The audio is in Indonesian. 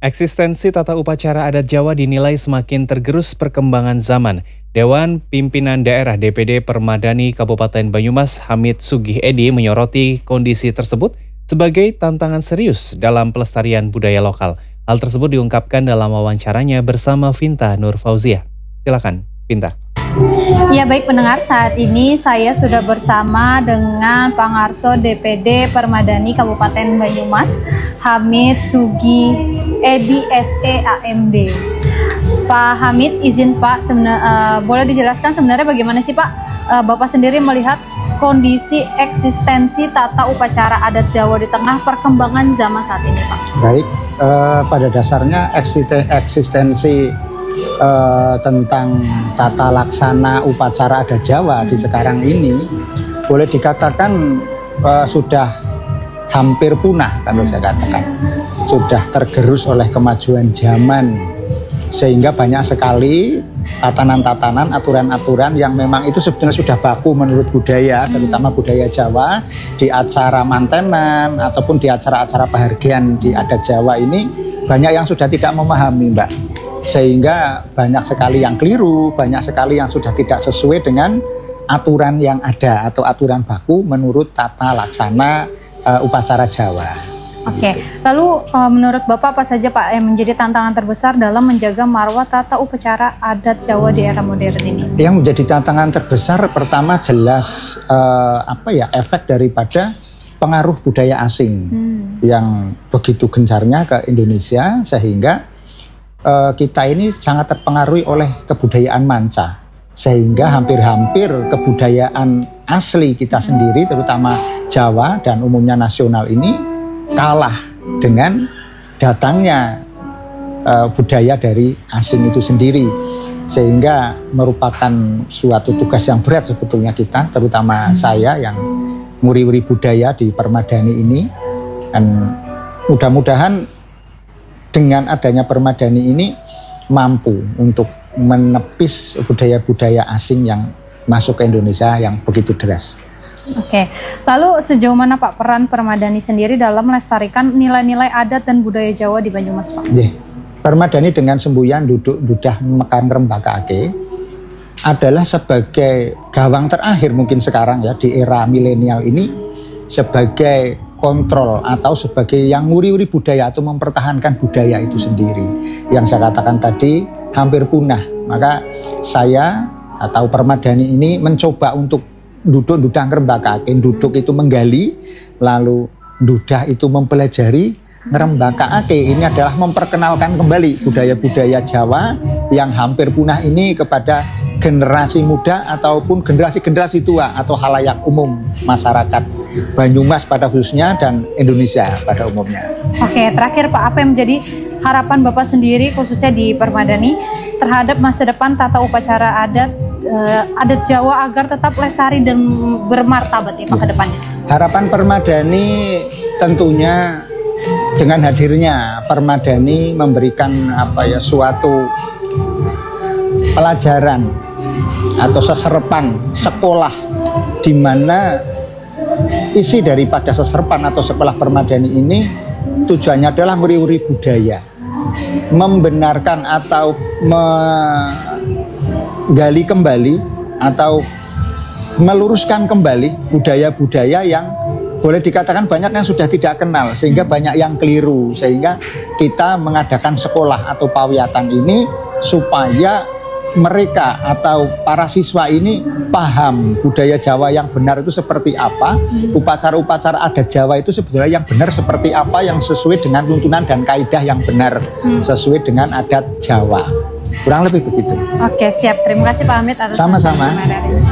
Eksistensi tata upacara adat Jawa dinilai semakin tergerus perkembangan zaman. Dewan Pimpinan Daerah DPD Permadani Kabupaten Banyumas Hamid Sugih Edi menyoroti kondisi tersebut sebagai tantangan serius dalam pelestarian budaya lokal. Hal tersebut diungkapkan dalam wawancaranya bersama Vinta Nur Fauzia. Silakan, Vinta. Ya baik pendengar, saat ini saya sudah bersama dengan Pangarso DPD Permadani Kabupaten Banyumas Hamid Sugih Edi SEAMD. Pak Hamid, izin Pak, boleh dijelaskan sebenarnya bagaimana sih Pak Bapak sendiri melihat kondisi eksistensi tata upacara adat Jawa di tengah perkembangan zaman saat ini Pak? Baik, pada dasarnya eksistensi tentang tata laksana upacara adat Jawa di sekarang ini boleh dikatakan sudah hampir punah, kalau saya katakan sudah tergerus oleh kemajuan zaman, sehingga banyak sekali tatanan-tatanan, aturan-aturan yang memang itu sebenarnya sudah baku menurut budaya, terutama budaya Jawa, di acara mantenan ataupun di acara-acara pahargyan di adat Jawa ini banyak yang sudah tidak memahami, Mbak. Sehingga banyak sekali yang keliru, banyak sekali yang sudah tidak sesuai dengan aturan yang ada atau aturan baku menurut tata laksana upacara Jawa. Oke, lalu menurut Bapak apa saja Pak yang menjadi tantangan terbesar dalam menjaga marwah tata upacara adat Jawa di era modern ini? Yang menjadi tantangan terbesar pertama jelas efek daripada pengaruh budaya asing yang begitu gencarnya ke Indonesia, sehingga kita ini sangat terpengaruhi oleh kebudayaan manca, sehingga hampir-hampir kebudayaan asli kita sendiri, terutama Jawa dan umumnya nasional ini kalah dengan datangnya budaya dari asing itu sendiri, sehingga merupakan suatu tugas yang berat sebetulnya kita, terutama saya yang nguri-nguri budaya di Permadani ini. Dan mudah-mudahan dengan adanya Permadani ini mampu untuk menepis budaya-budaya asing yang masuk ke Indonesia yang begitu deras. Oke, lalu sejauh mana Pak peran Permadani sendiri dalam melestarikan nilai-nilai adat dan budaya Jawa di Banyumas Pak? Permadani dengan semboyan duduk dudah mekan rembakake adalah sebagai gawang terakhir mungkin sekarang ya di era milenial ini, sebagai kontrol atau sebagai yang nguri-nguri budaya atau mempertahankan budaya itu sendiri. Yang saya katakan tadi hampir punah. Maka saya atau Permadani ini mencoba untuk duduk dudah ngerembakake. Duduk itu menggali, lalu dudah itu mempelajari, ngerembakake ini adalah memperkenalkan kembali budaya-budaya Jawa yang hampir punah ini kepada generasi muda ataupun generasi-generasi tua atau halayak umum masyarakat Banyumas pada khususnya dan Indonesia pada umumnya. Oke, terakhir Pak, apa yang menjadi harapan Bapak sendiri khususnya di Permadani terhadap masa depan tata upacara adat Jawa agar tetap lestari dan bermartabat ya Pak ke depannya? Harapan Permadani tentunya dengan hadirnya Permadani memberikan suatu pelajaran atau seserepan sekolah, di mana isi daripada seserepan atau sekolah Permadani ini tujuannya adalah nguri-nguri budaya, membenarkan atau menggali kembali atau meluruskan kembali budaya-budaya yang boleh dikatakan banyak yang sudah tidak kenal, sehingga banyak yang keliru, sehingga kita mengadakan sekolah atau pawiatan ini supaya mereka atau para siswa ini paham budaya Jawa yang benar itu seperti apa, upacara-upacara adat Jawa itu sebenarnya yang benar seperti apa, yang sesuai dengan tuntunan dan kaidah yang benar sesuai dengan adat Jawa. Kurang lebih begitu. Oke, siap. Terima kasih Pak Hamid atas sama-sama.